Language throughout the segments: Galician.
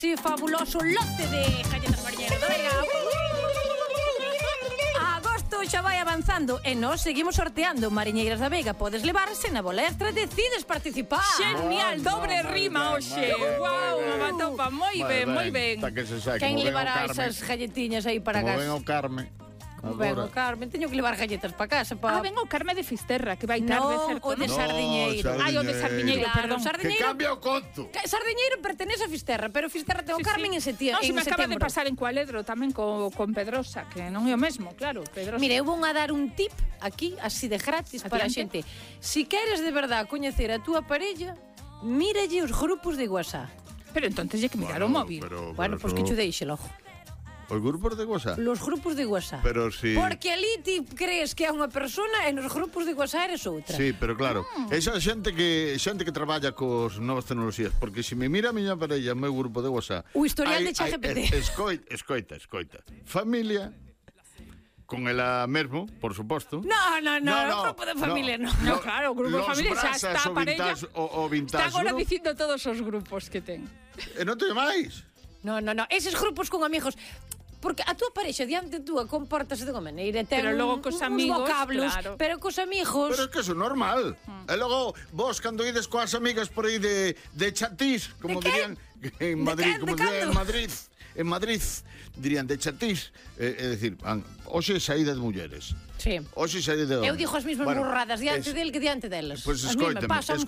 Sí, fabuloso lote de galletas mariñeiras da Veiga. Agosto xa vai avanzando e nós seguimos sorteando Mariñeiras da Veiga. Podes levarse na bola extra, decides participar. Genial, dobre rima hoxe. Guau, unha topa, moi ben, moi ben. Quen levará esas galletiñas aí para casa? Como ven o Carme. Ben, o Carmen, teño que levar galletas para casa. Ben o Carme de Fisterra, que vai tarde, certo? O de Sardiñeiro. Ai, o de Sardiñeiro, perdón. Que cambia o conto. Sardiñeiro pertenece a Fisterra, pero Fisterra ten o Carmen en setembro. Se me acaba de pasar en Cualedro tamén con Pedrosa, que non é o mesmo, claro, Pedrosa. Mire, eu vou a dar un tip aquí, así de gratis, para a xente. Si queres de verdad coñecer a túa parella, míralle os grupos de WhatsApp. Pero entonces lle que mirar o móvil. Bueno, pois que che deixe logo. Os grupos de WhatsApp? Los grupos de WhatsApp. Pero si... Porque ali ti crees que é unha persona e nos grupos de WhatsApp eres outra. Sí, pero claro, esa xente que traballa cos novas tecnoloxías, porque se me mira a miña parella, o meu grupo de WhatsApp... O historial de ChatGPT. Escoita. Familia, con ela mesmo, por suposto. No, o grupo de familia no. No, claro, o grupo de familia xa está a parella. O vintage. Está agora dicindo todos os grupos que ten. E non teño máis. No, eses grupos con amigos... Porque a túa parexa diante túa compórtase de unha maneira, ten logo cos amigos, vocablos, claro. pero cos amigos... Pero é que eso é normal. E logo, vos, cando ides coas amigas por aí de chatís, como dirían en Madrid, en Madrid, dirían de chatís, é dicir, hoxe saída de mulleres. Sí. Hoxe saída de homes. Eu dixo as mesmas burradas diante del que diante delas. Pois escoítame.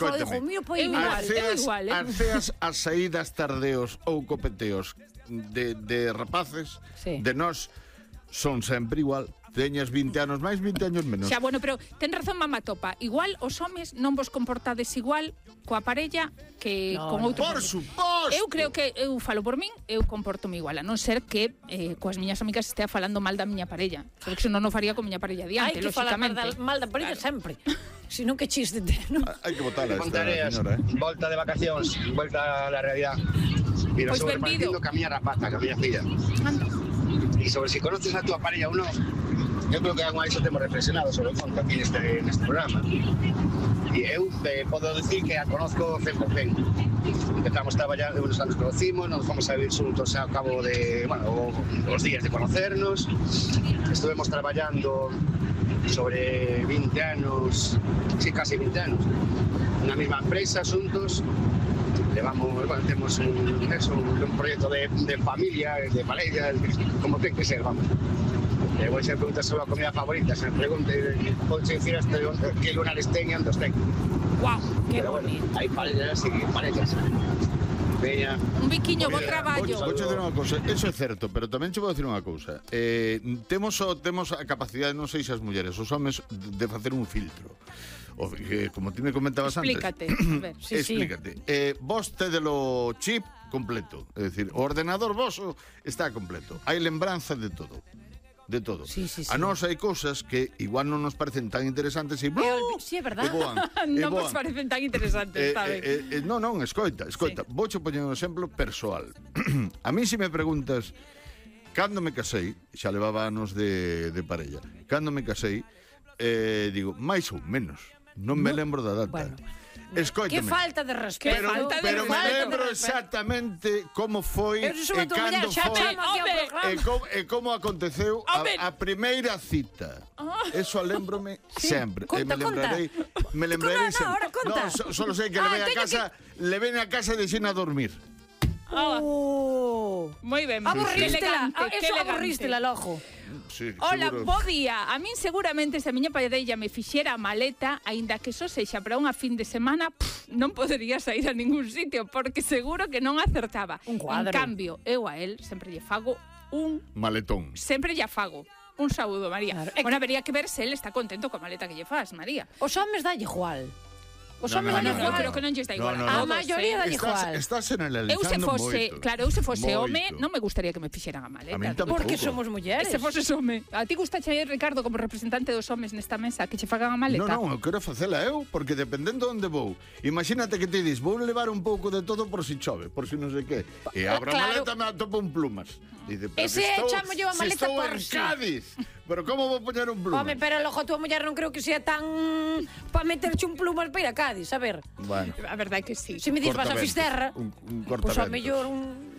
As saídas tardeos ou copeteos de rapaces, de nós, son sempre igual. Teñas 20 anos máis, 20 anos menos. Xa, bueno, pero ten razón Mamá Topa. Igual os homes non vos comportades igual coa parella que con outros. Por suposto. Eu creo que, eu falo por min, eu comportome igual, a non ser que coas miñas amigas estea falando mal da miña parella. Porque se non o faría con miña parella diante, lógicamente. Hai que falar mal da parella sempre. Si non que chiste no? Hai que botarla esta señora, volta de vacacións, volta a la realidad. E nos Pois repartindo ca miña rapaza, ca miña filla. E sobre si conoces a túa parella ou non, eu creo que algunha vez temos reflexionado sobre o conto aquí neste programa. E eu podo decir que a conozco 100%. Empezamos traballando, uns anos conocimos, nos fomos a vivir xuntos ao cabo de, os días de conocernos. Estuvemos traballando sobre 20 anos, casi 20 anos, na mesma empresa, xuntos. Temos un proxecto de familia, de parella, como ten que ser, vamos. Vou ser preguntas sobre a comida favorita, se me pregunte, podes dicir que lunares ten e onde os ten. Guau, que bonito. Hai parellas e parellas. Veña. Un biquiño, bo traballo. Vou dicir unha cousa, eso é certo, pero tamén che vou dicir unha cousa. Temos a capacidade, non sei se as mulleres, os homes, de facer un filtro. Como ti me comentabas Explícate, antes. a ver. Explícate. Vos tedelo chip completo, é dicir, o ordenador voso está completo. Hai lembranza de todo. De todo. Sí. A nós hai cousas que igual non nos parecen tan interesantes e sí, é verdade. Non vos parecen tan interesantes, está ben. Non, escoita. Vouche poñer un exemplo persoal. A mí se me preguntas cando me casei, xa levaba anos de parella. Cando me casei, digo, máis ou menos. Non me lembro da data. Bueno. Escoítame. Que falta de respeto. Pero me lembro exactamente como foi e cando foi e como aconteceu a primeira cita. Eso lembrome sempre. Me lembrarei sempre. Non, solo sei que levei a casa e deixei a dormir. Moi ben. Aburrístela, logo. Sí, hola, bo día. A min seguramente se a miña parella me fixera a maleta, aínda que só sexa para unha fin de semana, non podería sair a ningún sitio, porque seguro que non acertaba. Un cuadro. En cambio, eu a él sempre lle fago un maletón. Sempre lle fago un saúdo, María. Claro. Bueno, habería que ver se él está contento coa maleta que lle fas, María. Os homes dalle igual. Os homes dalle igual. Creo que non lle está igual. A maioría dalle igual. Estás generalizando moito. Claro, eu se fose home, non me gustaría que me fixeran a maleta. A min tampouco. Porque somos mulleres. Se foses home. A ti gustache, Ricardo, como representante dos homes nesta mesa, que che fagan a maleta? Non, eu quero facela eu, porque dependendo onde vou. Imagínate que te dis, vou levar un pouco de todo por si chove, por si non sei que. E abro a maleta, me atopo un plumas. Dice, ese chamo lleva maleta por si. Estou en Cádiz. Pero como vou poñer un plumas? Home, pero logo a túa muller non creo que sea tan para meterche un plumas para ir a Cádiz, a ver. Bueno. A verdade é que sí. Se me dis vas a Fisterra, un pois a mellor un